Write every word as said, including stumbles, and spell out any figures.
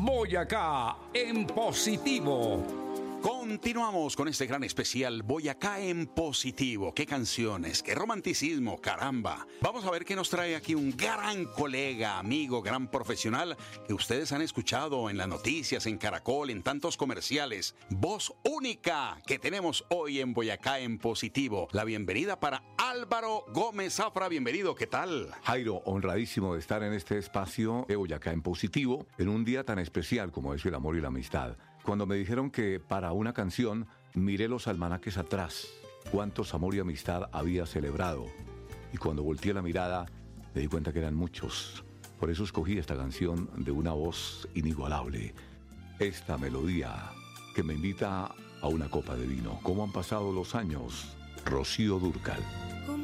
Boyacá en positivo. Continuamos con este gran especial Boyacá en positivo. Qué canciones, qué romanticismo, caramba. Vamos a ver qué nos trae aquí un gran colega, amigo, gran profesional que ustedes han escuchado en las noticias, en Caracol, en tantos comerciales. Voz única que tenemos hoy en Boyacá en positivo. La bienvenida para Álvaro Gómez Zafra. Bienvenido, ¿qué tal? Jairo, honradísimo de estar en este espacio de Boyacá en positivo en un día tan especial como es el amor y la amistad. Cuando me dijeron que para una canción miré los almanaques atrás, cuántos amor y amistad había celebrado. Y cuando volteé la mirada, me di cuenta que eran muchos. Por eso escogí esta canción de una voz inigualable. Esta melodía que me invita a una copa de vino. ¿Cómo han pasado los años? Rocío Dúrcal.